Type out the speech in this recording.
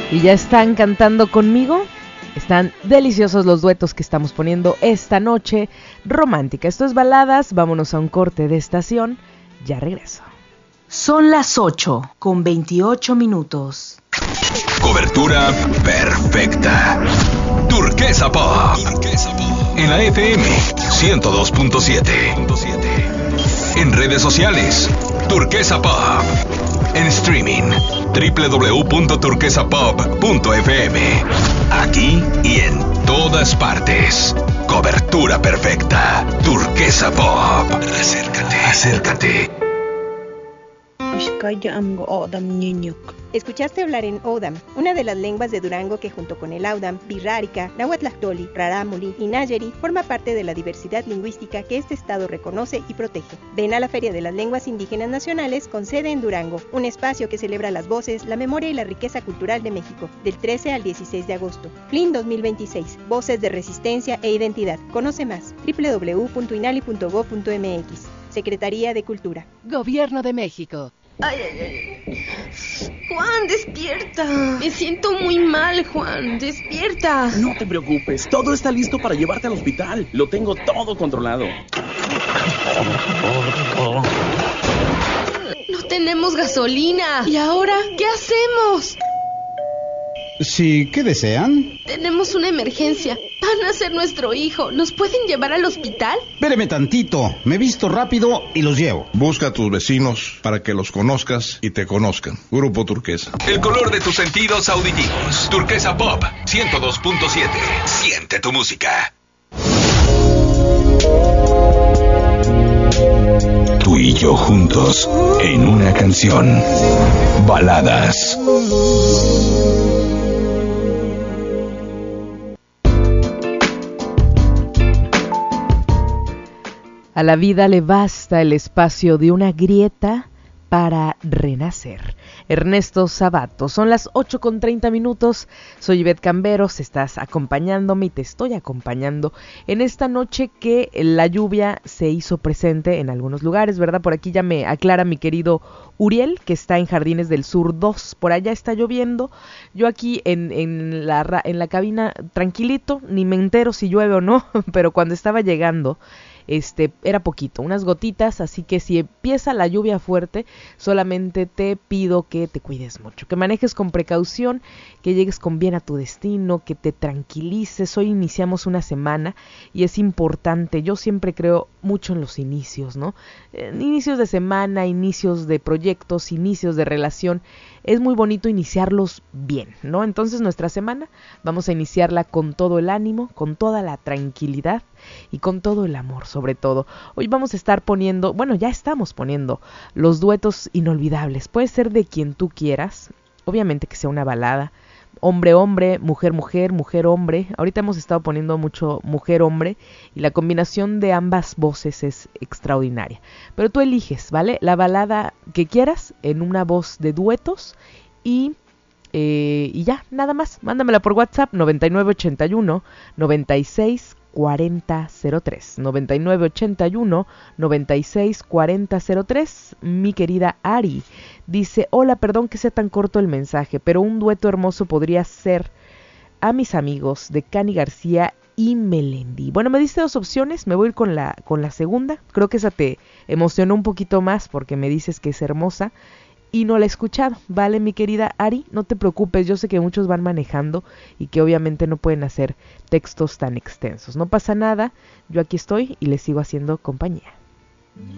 Y ya están cantando conmigo. Están deliciosos los duetos que estamos poniendo esta noche romántica. Esto es Baladas, vámonos a un corte de estación. Ya regreso. Son las 8:28. Cobertura perfecta. Turquesa Pop. En la FM 102.7. En redes sociales, Turquesa Pop. En streaming, www.turquesapop.fm. Aquí y en todas partes. Cobertura perfecta. Turquesa Pop. Acércate. Escuchaste hablar en Odam, una de las lenguas de Durango que junto con el Audam, Birrárica, Nahuatlactoli, Rarámuri y Nayeri forma parte de la diversidad lingüística que este estado reconoce y protege. Ven a la Feria de las Lenguas Indígenas Nacionales con sede en Durango, un espacio que celebra las voces, la memoria y la riqueza cultural de México, del 13 al 16 de agosto. FLIN 2026, Voces de Resistencia e Identidad. Conoce más, www.inali.go.mx. Secretaría de Cultura. Gobierno de México. Ay. Juan, despierta. Me siento muy mal, Juan. Despierta. No te preocupes, todo está listo para llevarte al hospital. Lo tengo todo controlado. No tenemos gasolina. ¿Y ahora qué hacemos? Sí, ¿qué desean? Tenemos una emergencia. Van a ser nuestro hijo. ¿Nos pueden llevar al hospital? Espéreme tantito. Me visto rápido y los llevo. Busca a tus vecinos para que los conozcas y te conozcan. Grupo Turquesa. El color de tus sentidos auditivos. Turquesa Pop 102.7. Siente tu música. Tú y yo juntos en una canción. Baladas. A la vida le basta el espacio de una grieta para renacer. Ernesto Sabato, son las 8:30. Soy Ivette Camberos, estás acompañándome y te estoy acompañando en esta noche que la lluvia se hizo presente en algunos lugares, ¿verdad? Por aquí ya me aclara mi querido Uriel, que está en Jardines del Sur 2, por allá está lloviendo. Yo aquí en la cabina tranquilito, ni me entero si llueve o no, pero cuando estaba llegando era poquito, unas gotitas, así que si empieza la lluvia fuerte, solamente te pido que te cuides mucho, que manejes con precaución, que llegues con bien a tu destino, que te tranquilices. Hoy iniciamos una semana y es importante, yo siempre creo mucho en los inicios, ¿no? Inicios de semana, inicios de proyectos, inicios de relación, es muy bonito iniciarlos bien, ¿no? Entonces nuestra semana vamos a iniciarla con todo el ánimo, con toda la tranquilidad y con todo el amor, sobre todo. Hoy vamos a estar poniendo, bueno, ya estamos poniendo los duetos inolvidables. Puede ser de quien tú quieras, obviamente que sea una balada, hombre-hombre, mujer-mujer, mujer-hombre. Ahorita hemos estado poniendo mucho mujer-hombre y la combinación de ambas voces es extraordinaria. Pero tú eliges, ¿vale? La balada que quieras en una voz de duetos y ya, nada más. Mándamela por WhatsApp 9981 96 4003 9981 96 4003. Mi querida Ari dice: hola, perdón que sea tan corto el mensaje, pero un dueto hermoso podría ser a mis amigos de Cani García y Melendi. Bueno, me diste dos opciones, me voy a ir con la segunda. Creo que esa te emocionó un poquito más porque me dices que es hermosa y no la he escuchado, ¿vale, mi querida Ari? No te preocupes, yo sé que muchos van manejando y que obviamente no pueden hacer textos tan extensos. No pasa nada, yo aquí estoy y les sigo haciendo compañía.